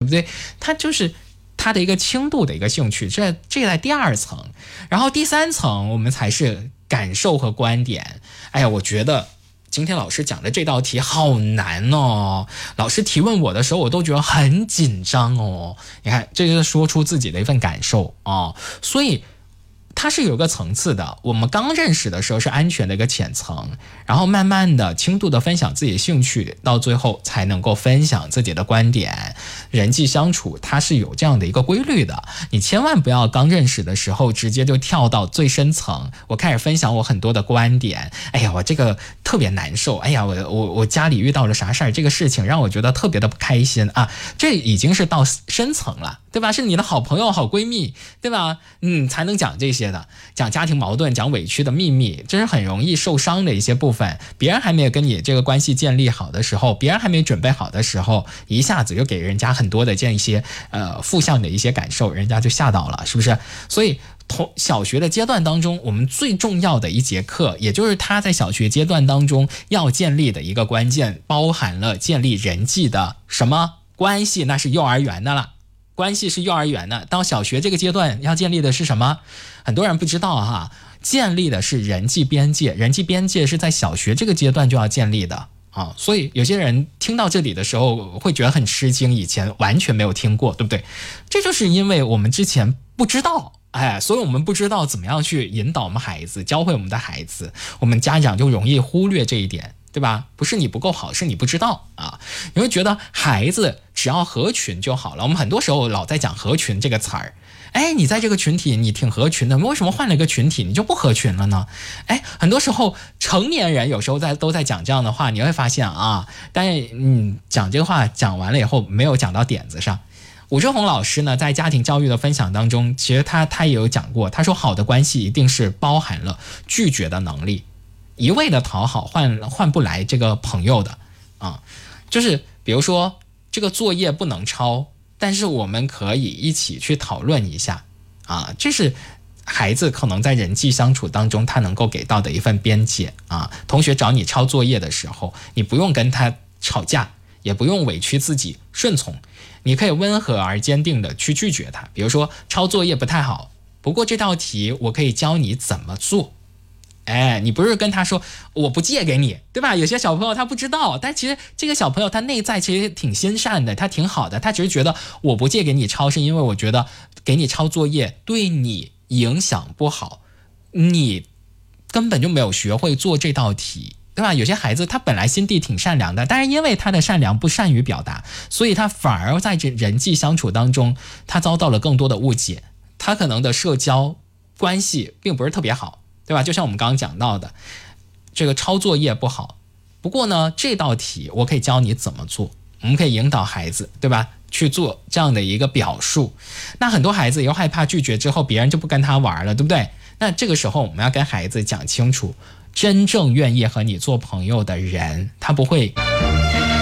不对？它就是它的一个轻度的一个兴趣，这在第二层。然后第三层我们才是感受和观点。哎呀，我觉得今天老师讲的这道题好难哦，老师提问我的时候我都觉得很紧张哦。你看，这就是说出自己的一份感受哦。所以它是有个层次的，我们刚认识的时候是安全的一个浅层，然后慢慢的轻度的分享自己的兴趣，到最后才能够分享自己的观点。人际相处它是有这样的一个规律的，你千万不要刚认识的时候直接就跳到最深层，我开始分享我很多的观点，哎呀我这个特别难受，哎呀我家里遇到了啥事儿，这个事情让我觉得特别的不开心啊，这已经是到深层了，对吧？是你的好朋友好闺蜜，对吧？才能讲这些的，讲家庭矛盾，讲委屈的秘密，这是很容易受伤的一些部分。别人还没有跟你这个关系建立好的时候，别人还没准备好的时候，一下子就给人家很多的这一些负向的一些感受，人家就吓到了，是不是？所以小学的阶段当中，我们最重要的一节课，也就是他在小学阶段当中要建立的一个关键，包含了建立人际的什么关系，那是幼儿园的了。关系是幼儿园的，到小学这个阶段要建立的是什么？很多人不知道哈，建立的是人际边界，人际边界是在小学这个阶段就要建立的啊。所以有些人听到这里的时候会觉得很吃惊，以前完全没有听过，对不对？这就是因为我们之前不知道，所以我们不知道怎么样去引导我们孩子，教会我们的孩子，我们家长就容易忽略这一点。对吧？不是你不够好，是你不知道啊！你会觉得孩子只要合群就好了。我们很多时候老在讲合群这个词儿，你在这个群体你挺合群的，为什么换了一个群体你就不合群了呢？很多时候成年人有时候都在讲这样的话，你会发现啊，但是讲这个话讲完了以后没有讲到点子上。武志红老师呢，在家庭教育的分享当中，其实他也有讲过，他说好的关系一定是包含了拒绝的能力。一味的讨好换不来这个朋友的啊，就是比如说这个作业不能抄，但是我们可以一起去讨论一下啊，这是孩子可能在人际相处当中他能够给到的一份边界啊。同学找你抄作业的时候，你不用跟他吵架，也不用委屈自己顺从，你可以温和而坚定的去拒绝他。比如说抄作业不太好，不过这道题我可以教你怎么做。你不是跟他说我不借给你，对吧？有些小朋友他不知道，但其实这个小朋友他内在其实挺心善的，他挺好的，他只是觉得我不借给你抄是因为我觉得给你抄作业对你影响不好，你根本就没有学会做这道题，对吧？有些孩子他本来心地挺善良的，但是因为他的善良不善于表达，所以他反而在这人际相处当中他遭到了更多的误解，他可能的社交关系并不是特别好，对吧？就像我们刚刚讲到的，这个抄作业不好，不过呢，这道题我可以教你怎么做，我们可以引导孩子，对吧？去做这样的一个表述。那很多孩子又害怕拒绝之后别人就不跟他玩了，对不对？那这个时候我们要跟孩子讲清楚，真正愿意和你做朋友的人，他不会